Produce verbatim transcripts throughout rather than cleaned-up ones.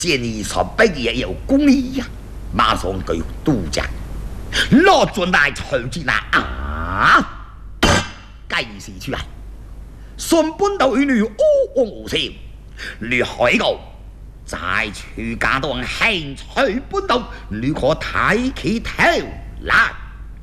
建议说北也有公理呀，马上就要度假。老尊大抽进来啊！该是出来，顺本头与女乌乌无笑，你海个在徐家当兴趣本头，你可睇起头来。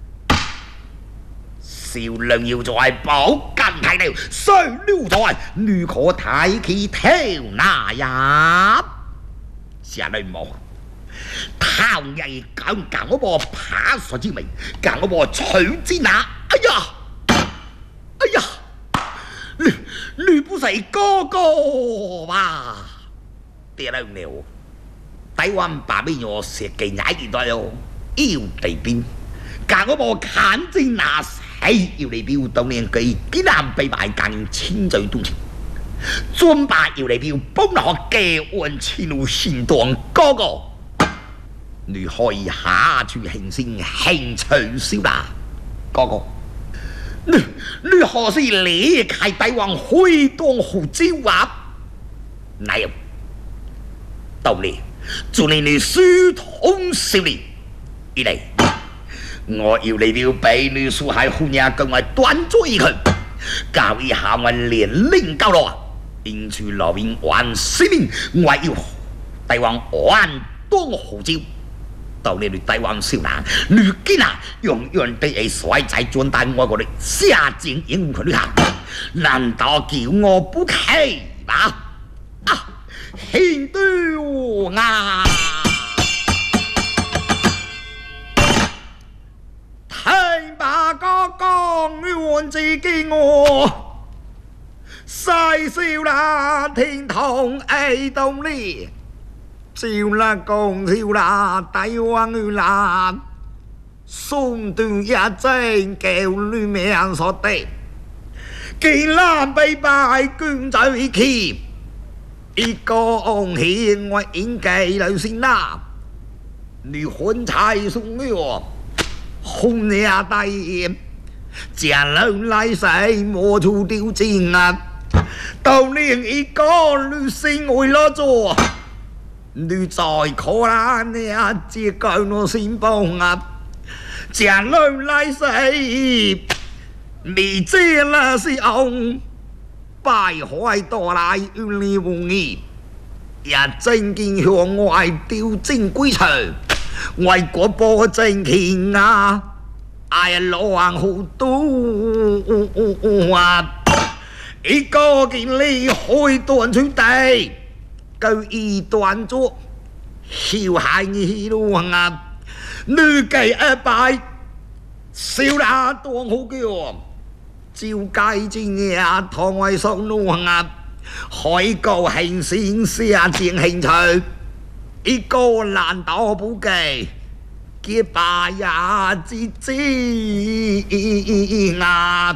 少量要在保根睇了，水流在，你可睇起头那呀？下来冇。头日讲讲我部爬索之名，讲我部取之那，哎呀，哎呀，你你不是哥哥吧？对了了，台湾把边我设计哪一段哟？要地边，讲我部看之那系要嚟表当年佢几难被卖讲千罪东西，专把要嚟表帮我结婚前路先当哥哥。你可以下去行星兴趣少啦，哥哥。你你何时离开台湾回当护照啊？哪有？到你，祝你你书通少年，一嚟，我要你表俾你书喺婚姻跟我端追佢，教一下我年龄夠咯，因住路邊玩四年，我要台灣玩當護照。到你哋台灣少男，如今啊，永遠地係甩仔轉大我嗰啲下賤英佢啲行，難道叫我不氣吧？啊，興到啊！聽把哥講完自己我，細少啦，天堂愛動力。笑啦，講笑啦，台灣語啦，送斷一正叫女命所的，既然被敗捐在起，一個獻我應該留先啦，你婚菜送我，紅也大鹽，家人來世莫出丟盡啊，到年一個女性為了做。你再可能你啊，只夠我先幫啊！家人來世，未知啦是ông，敗壞多來與你無義，一正見向外丟正歸場，為國保正氣啊！哎呀，老行好多啊！一個見你開斷出地。夠一段咗，笑下你路啊！女計一擺，笑啦當好叫，照計之呀堂外上路啊！海高興先下正興趣，一個難道不計，結巴呀之之啊！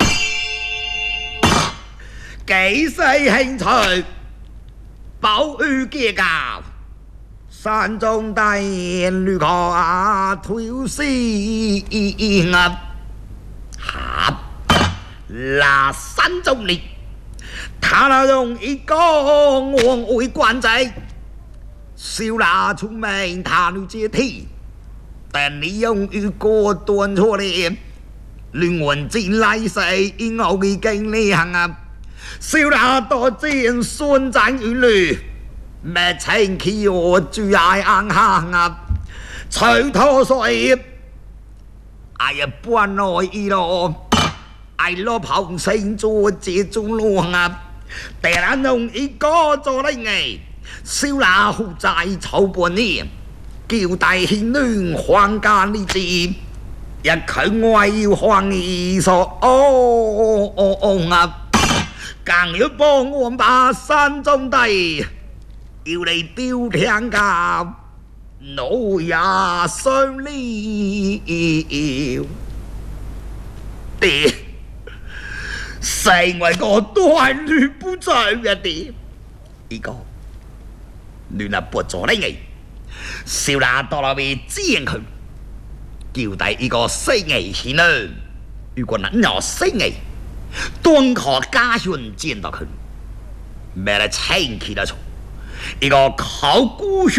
幾世興趣。保育結教，山中大雁旅客啊，推絲啊，合那山中力，他那用一個王為官仔，少那聰明他女接替，但你用一個斷錯了，靈魂進來世因我嘅經理行啊！少那多見孫仔與女，咩情氣我最愛硬行啊！隨拖水，哎呀搬來一路，哎羅旁生做這種路啊！突然用一個做嚟嘅，少那好在湊半年，叫大顯女還家呢字，一佢我要還一索哦哦哦啊！更要幫我把山中地，要嚟標聽教，老也相了。爹，成為個斷亂不在嘅爹，呢個亂啊撥咗你嘅，少那到那邊知佢，叫第呢個死危險啦。如果能有死危。當可家訓見到佢，咩嚟清氣得錯，一個考古學。